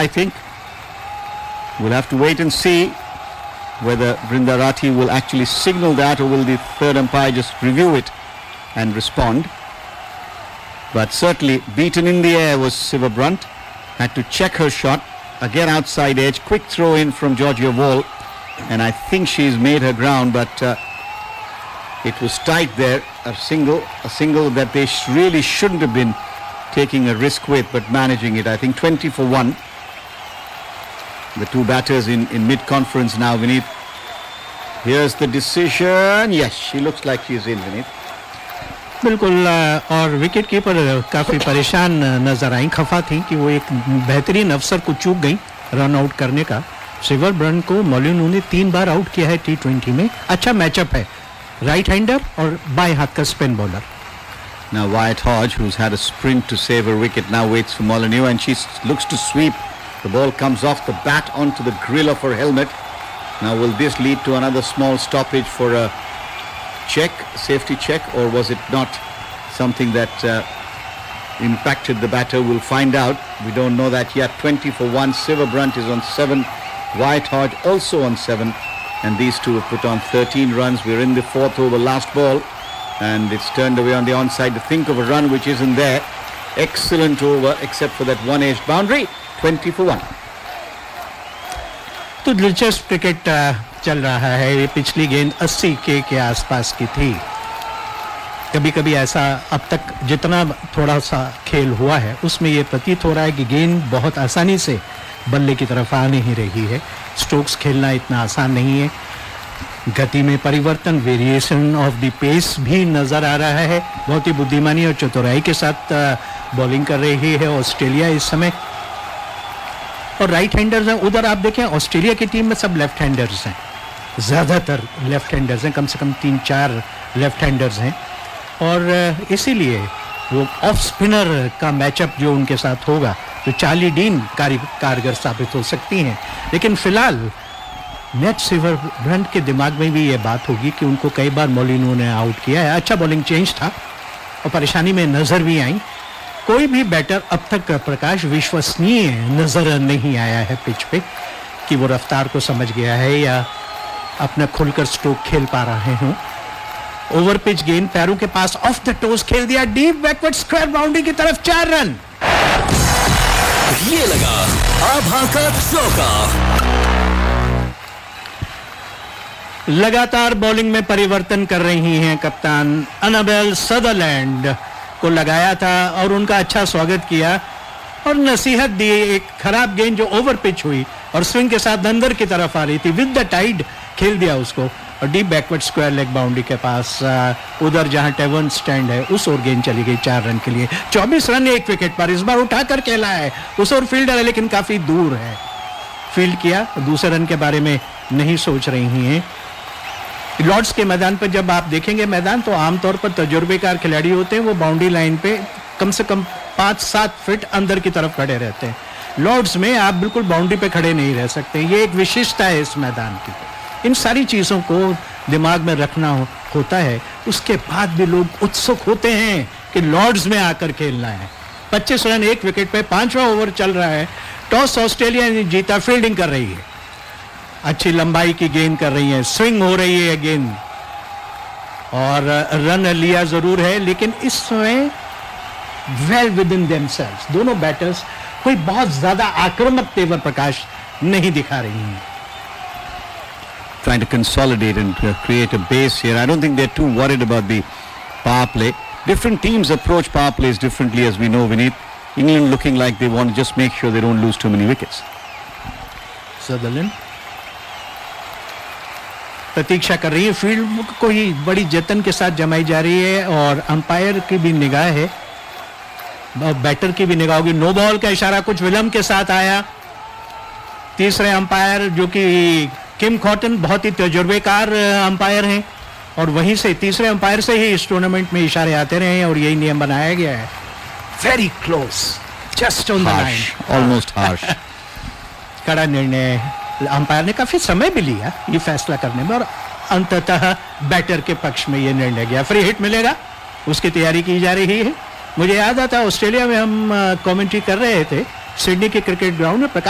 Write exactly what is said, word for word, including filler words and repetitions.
I think. We'll have to wait and see whether Vrinda Rathi will actually signal that, or will the third umpire just review it and respond. But certainly beaten in the air was Siva Brunt. Had to check her shot. Again outside edge. Quick throw in from Georgia Wall. And I think she's made her ground, but uh, it was tight there. A single, a single that they sh- really shouldn't have been taking a risk with, but managing it. I think twenty for one. The two batters in, in mid-conference now, Vineet. Here's the decision. Yes, she looks like she's in, Vineet. बिल्कुल, और wicket keeper काफ़ी परेशान नजर आई, खफा थी कि वो एक बेहतरीन अवसर को चूक गई रन आउट करने का। सिवा ब्रंट को मोलिनो ने तीन बार आउट किया है टी ट्वेंटी में। अच्छा मैचअप है, राइट हैंडर और बाएं हाथ का spin bowler. Now Wyatt Hodge, who's had a sprint to save her wicket, now waits for Molineux, and she looks to sweep. The ball comes off the bat onto the grill of her helmet. Now will this lead to another small stoppage for a check, safety check, or was it not something that uh, impacted the batter? We'll find out. We don't know that yet. twenty for one. Siva Brunt is on seven. Wyatt Hodge also on seven. And these two have put on thirteen runs. We're in the fourth over, last ball. And it's turned away on the onside to think of a run which isn't there. Excellent over, except for that one-edged boundary. twenty for one. तो दिलचस्प cricket चल रहा है। ये पिछली गेंद अस्सी के के आसपास की थी। कभी कभी ऐसा अब तक जितना थोड़ा सा खेल हुआ है उसमें ये प्रतीत हो रहा है कि गेंद बहुत आसानी से बल्ले की तरफ आ नहीं रही है। स्ट्रोक्स खेलना इतना आसान नहीं है। गति में परिवर्तन, वेरिएशन ऑफ द पेस भी नजर आ रहा है। बहुत ही बुद्धिमानी और चतुराई के साथ बॉलिंग कर रही है ऑस्ट्रेलिया इस समय। और राइट हैंडर्स हैं उधर। आप देखें ऑस्ट्रेलिया की टीम में सब लेफ्ट हैंडर्स हैं, ज़्यादातर लेफ्ट हैंडर्स हैं, कम से कम तीन चार लेफ्ट हैंडर्स हैं। और इसीलिए वो ऑफ स्पिनर का मैचअप जो उनके साथ होगा तो चार्ली डीन कारगर साबित हो सकती हैं। लेकिन फिलहाल नेट सिवा ब्रंट के दिमाग में भी ये बात होगी कि उनको कई बार मोलिनो ने आउट किया है। अच्छा बॉलिंग चेंज था और परेशानी में नजर भी आई। कोई भी बैटर अब तक प्रकाश विश्वसनीय नजर नहीं आया है पिच पे कि वो रफ्तार को समझ गया है या अपना खुलकर स्ट्रोक खेल पा रहे हों। ओवर पिच गेंद पैरों के पास ऑफ द टोज खेल दिया, डीप बैकवर्ड स्क्वायर बाउंड्री की तरफ, चार रन। ये लगा आभा का चौका। लगातार बॉलिंग में परिवर्तन कर रही हैं कप्तान अनाबेल सदरलैंड को लगाया था और उनका अच्छा स्वागत किया और नसीहत दी। एक खराब गेंद जो ओवर पिच हुई और स्विंग के साथ अंदर की तरफ आ रही थी, विद द टाइड खेल दिया उसको और deep backward square leg boundary के पास उधर जहां टेवन स्टैंड है उस ओर गेंद चली गई चार रन के लिए। चौबीस रन एक विकेट पर, इस बार उठाकर खेला है। उस ओर फील्डर है लेकिन काफी दूर है, फील्ड किया। दूसरे रन के बारे में नहीं सोच रही हैं। लॉर्ड्स के मैदान पर जब आप देखेंगे मैदान तो आमतौर पर तजुर्बेकार खिलाड़ी होते हैं, वो बाउंड्री लाइन पे कम से कम पाँच सात फीट अंदर की तरफ खड़े रहते हैं। लॉर्ड्स में आप बिल्कुल बाउंड्री पे खड़े नहीं रह सकते। ये एक विशेषता है इस मैदान की। इन सारी चीज़ों को दिमाग में रखना हो, होता है। उसके बाद भी लोग उत्सुक होते हैं कि लॉर्ड्स में आकर खेलना है। पच्चीस रन एक विकेट पे, पांचवा ओवर चल रहा है। टॉस ऑस्ट्रेलिया ने जीता, फील्डिंग कर रही है, अच्छी लंबाई की गेंद कर रही है, स्विंग हो रही है गेंद और रन लिया जरूर है लेकिन इस समय वेल विद इन देमसेल्व्स दोनों बैटर्स कोई बहुत ज्यादा आक्रामक तेवर प्रकाश नहीं दिखा रही हैं। Trying to consolidate and uh, create a base here. I don't think they're too worried about the power play. Different teams approach power plays differently, as we know, Vineet. England looking like they want to just make sure they don't lose too many wickets. Sutherland प्रतीक्षा कर रही है, field को ही बड़ी जतन के साथ जमाई जा रही है और अंपायर की भी निगाह है, बैटर की भी निगाह होगी। नो बॉल का इशारा कुछ विलंब के साथ आया। तीसरे अंपायर जो कि किम कॉटन बहुत ही तजुर्बेकार अंपायर हैं और वहीं से तीसरे अंपायर से ही इस टूर्नामेंट में इशारे आते रहे हैं और यही नियम बनाया गया है। Very close, just on the line, almost harsh. कड़ा निर्णय, अंपायर ने काफी समय भी लिया ये फैसला करने में और अंततः बैटर के पक्ष में ये निर्णय गया। फ्री हिट मिलेगा, उसकी तैयारी की जा रही है। मुझे याद आता ऑस्ट्रेलिया में हम कमेंट्री कर रहे थे सिडनी के क्रिकेट ग्राउंड में।